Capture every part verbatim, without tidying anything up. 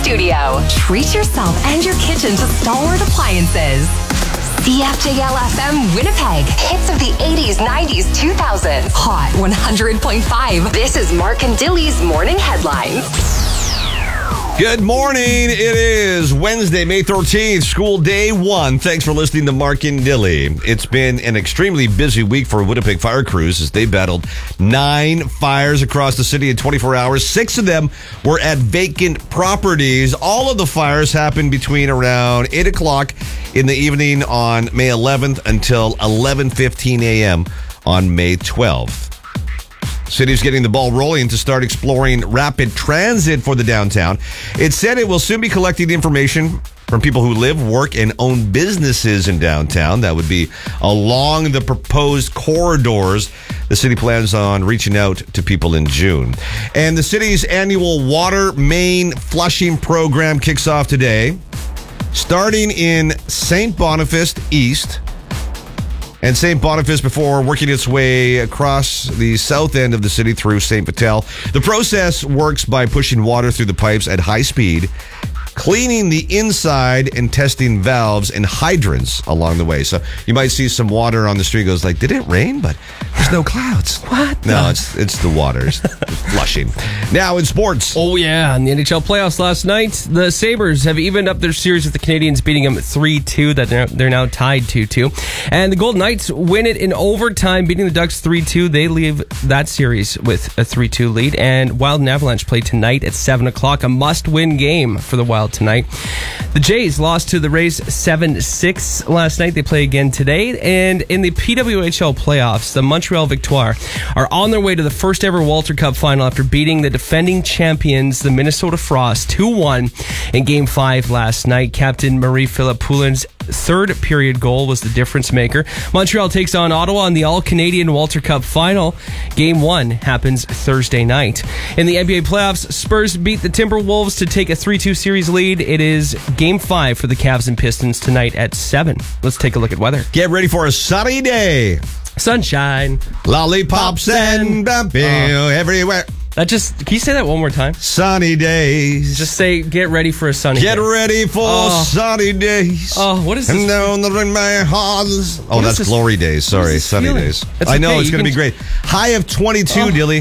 studio. Treat yourself and your kitchen to Stalwart Appliances. C F J L F M Winnipeg. Hits of the eighties, nineties, two thousands. Hot one hundred point five. This is Mark and Dilly's Morning Headlines. Good morning. It is Wednesday, May thirteenth, school day one. Thanks for listening to Mark and Dilly. It's been an extremely busy week for Winnipeg fire crews as they battled nine fires across the city in twenty-four hours. Six of them were at vacant properties. All of the fires happened between around eight o'clock in the evening on May eleventh until eleven fifteen a.m. on May twelfth. City's getting the ball rolling to start exploring rapid transit for the downtown. It said it will soon be collecting information from people who live, work, and own businesses in downtown. That would be along the proposed corridors. The city plans on reaching out to people in June. And the city's annual water main flushing program kicks off today, starting in Saint Boniface East and Saint Boniface before working its way across the south end of the city through Saint Vital. The process works by pushing water through the pipes at high speed, cleaning the inside and testing valves and hydrants along the way. So you might see some water on the street goes like, did it rain? But there's no clouds. What? No, it's it's the water. It's flushing. Now in sports. Oh, yeah. In the N H L playoffs last night, the Sabres have evened up their series with the Canadiens, beating them three two. That they're, they're now tied two two. And the Golden Knights win it in overtime, beating the Ducks three two. They leave that series with a three two lead. And Wild and Avalanche play tonight at seven o'clock. A must-win game for the Wild tonight. The Jays lost to the Rays seven six last night. They play again today. And in the P W H L playoffs, the Montreal Victoire are on their way to the first ever Walter Cup final after beating the defending champions, the Minnesota Frost, two one in Game five last night. Captain Marie-Philip Poulin's third period goal was the difference maker. Montreal takes on Ottawa in the All-Canadian Walter Cup final. Game one happens Thursday night. In the N B A playoffs, Spurs beat the Timberwolves to take a three two series lead. It is Game five for the Cavs and Pistons tonight at seven. Let's take a look at weather. Get ready for a sunny day. Sunshine. Lollipops and bamboo uh, everywhere. That just, can you say that one more time? Sunny days. Just say, get ready for a sunny Get day. Get ready for oh. sunny days. Oh, what is this? And down the my heart. Oh, what that's this, glory days. Sorry, sunny feeling? days. That's I know, okay. it's going to be great. High of twenty-two, oh. Dilly.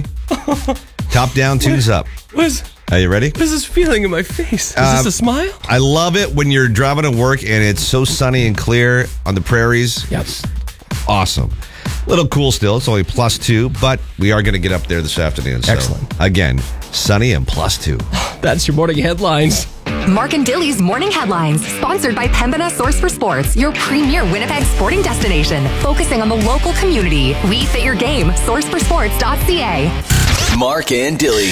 Top down, twos up. What is, Are you ready? What is this feeling in my face? Is uh, this a smile? I love it when you're driving to work and it's so sunny and clear on the prairies. Yep. It's awesome. Little cool still. It's only plus two, but we are going to get up there this afternoon. So, excellent. Again, sunny and plus two. That's your morning headlines. Mark and Dilly's Morning Headlines, sponsored by Pembina Source for Sports, your premier Winnipeg sporting destination, focusing on the local community. We fit your game. source for sports dot c a. Mark and Dilly.